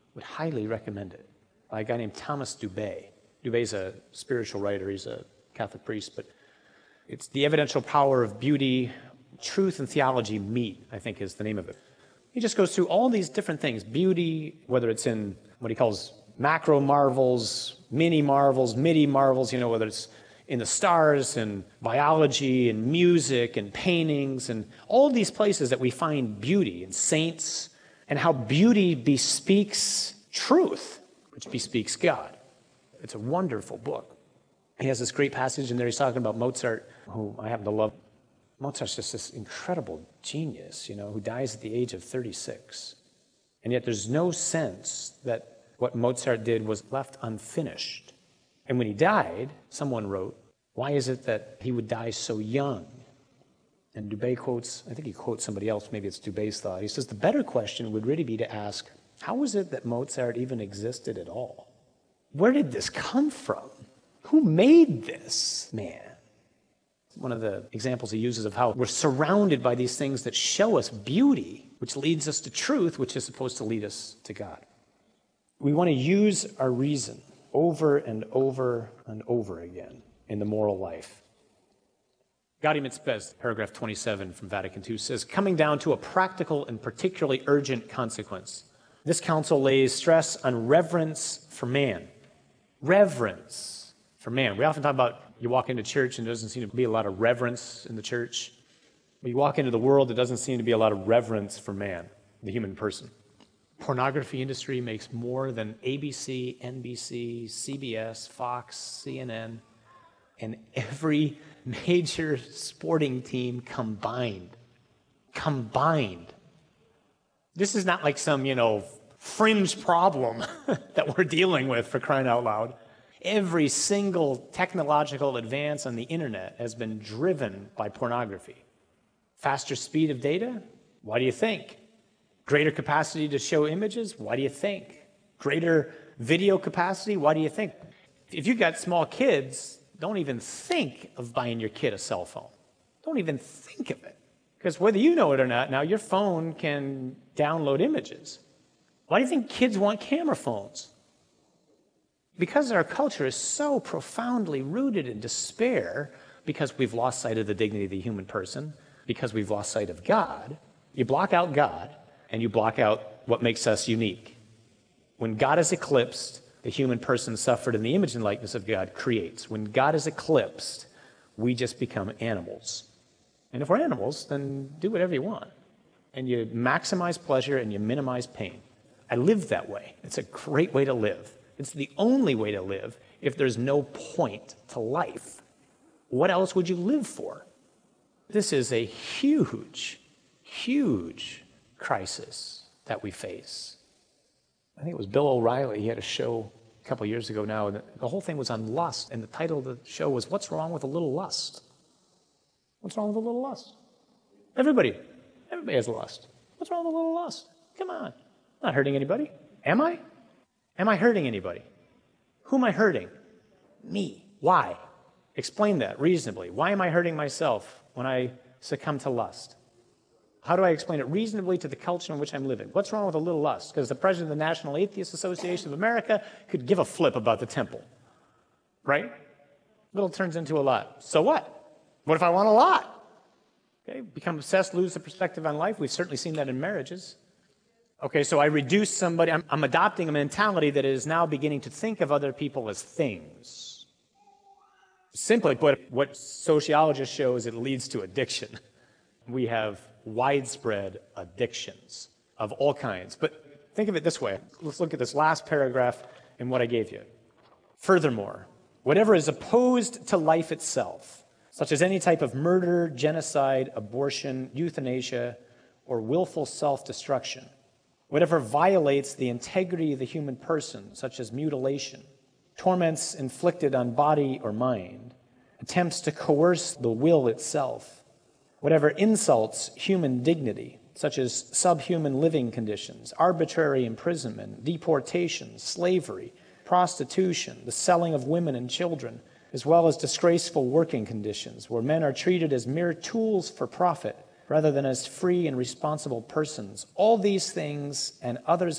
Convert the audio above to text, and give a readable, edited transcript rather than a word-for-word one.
Would highly recommend it. By a guy named Thomas Dubay. Dubay's a spiritual writer. He's a Catholic priest, but it's The Evidential Power of Beauty. Truth and Theology Meet, I think is the name of it. He just goes through all these different things. Beauty, whether it's in what he calls macro marvels, mini marvels, midi marvels, whether it's in the stars and biology and music and paintings and all these places that we find beauty and saints, and how beauty bespeaks truth, which bespeaks God. It's a wonderful book. He has this great passage in there. He's talking about Mozart, who I happen to love. Mozart's just this incredible genius, who dies at the age of 36. And yet there's no sense that what Mozart did was left unfinished. And when he died, someone wrote, why is it that he would die so young? And Dubay quotes, I think he quotes somebody else, maybe it's Dubay's thought. He says, the better question would really be to ask, how is it that Mozart even existed at all? Where did this come from? Who made this man? One of the examples he uses of how we're surrounded by these things that show us beauty, which leads us to truth, which is supposed to lead us to God. We want to use our reason over and over and over again in the moral life. Gaudium et Spes, paragraph 27 from Vatican II, says, coming down to a practical and particularly urgent consequence, this council lays stress on reverence for man. Reverence for man. We often talk about you walk into church and there doesn't seem to be a lot of reverence in the church. When you walk into the world, there doesn't seem to be a lot of reverence for man, the human person. Pornography industry makes more than ABC, NBC, CBS, Fox, CNN, and every major sporting team combined. Combined. This is not like some, fringe problem that we're dealing with, for crying out loud. Every single technological advance on the internet has been driven by pornography. Faster speed of data? Why do you think? Greater capacity to show images? Why do you think? Greater video capacity? Why do you think? If you've got small kids, don't even think of buying your kid a cell phone. Don't even think of it. Because whether you know it or not, now your phone can download images. Why do you think kids want camera phones? Because our culture is so profoundly rooted in despair, because we've lost sight of the dignity of the human person, because we've lost sight of God, you block out God, and you block out what makes us unique. When God is eclipsed, the human person suffered in the image and likeness of God creates. When God is eclipsed, we just become animals. And if we're animals, then do whatever you want. And you maximize pleasure and you minimize pain. I live that way. It's a great way to live. It's the only way to live if there's no point to life. What else would you live for? This is a huge, huge crisis that we face. I think it was Bill O'Reilly. He had a show a couple years ago now, and the whole thing was on lust, and the title of the show was, What's Wrong with a Little Lust? What's wrong with a little lust? Everybody has a lust. What's wrong with a little lust? Come on. I'm not hurting anybody. Am I? Am I hurting anybody? Who am I hurting? Me. Why? Explain that reasonably. Why am I hurting myself when I succumb to lust? How do I explain it reasonably to the culture in which I'm living? What's wrong with a little lust? Because the president of the National Atheist Association of America could give a flip about the temple. Right? Little turns into a lot. So what? What if I want a lot? Okay, become obsessed, lose the perspective on life. We've certainly seen that in marriages. Okay, so I reduce somebody. I'm adopting a mentality that is now beginning to think of other people as things. Simply put, what sociologists show is it leads to addiction. We have widespread addictions of all kinds. But think of it this way. Let's look at this last paragraph in what I gave you. Furthermore, whatever is opposed to life itself, such as any type of murder, genocide, abortion, euthanasia, or willful self-destruction, whatever violates the integrity of the human person, such as mutilation, torments inflicted on body or mind, attempts to coerce the will itself, whatever insults human dignity, such as subhuman living conditions, arbitrary imprisonment, deportation, slavery, prostitution, the selling of women and children, as well as disgraceful working conditions, where men are treated as mere tools for profit rather than as free and responsible persons. All these things and others